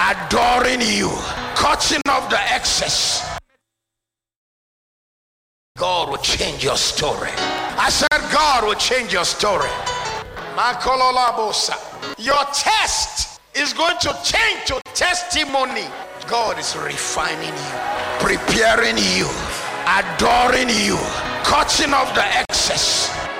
adoring you, cutting off the excess, God will change your story. I said God will change your story. Your test is going to change to testimony. God is refining you, preparing you, adoring you, cutting off the excess.